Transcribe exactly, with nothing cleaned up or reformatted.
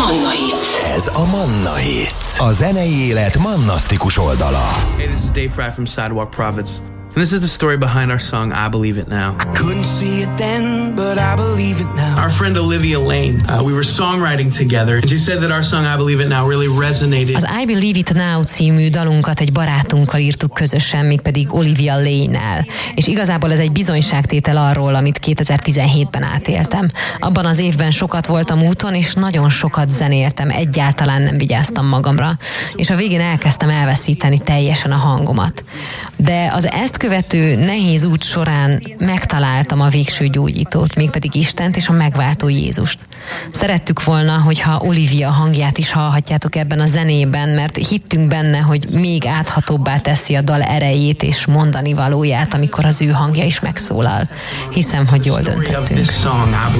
Manna Hits. Ez a Manna Hits. A zenei élet mannasztikus oldala. Hey, this is Dave Fry from Sidewalk Prophets. And this is the story behind our song, I Believe It Now. I couldn't see it then, but I believe it now. Our friend Olivia Lane, uh, we were songwriting together, and she said that our song, I Believe It Now, really resonated. Az I Believe It Now című dalunkat egy barátunkkal írtuk közösen, mégpedig Olivia Lane-nel. És igazából ez egy bizonyságtétel arról, amit kétezer-tizenhétben átéltem. Abban az évben sokat voltam úton, és nagyon sokat zenéltem, egyáltalán nem vigyáztam magamra. És a végén elkezdtem elveszíteni teljesen a hangomat. De az ezt követő nehéz út során megtaláltam a végső gyógyítót, mégpedig Istent és a megváltó Jézust. Szerettük volna, hogyha Olivia hangját is hallhatjátok ebben a zenében, mert hittünk benne, hogy még áthatóbbá teszi a dal erejét és mondani valóját, amikor az ő hangja is megszólal. Hiszem, hogy jól döntöttünk.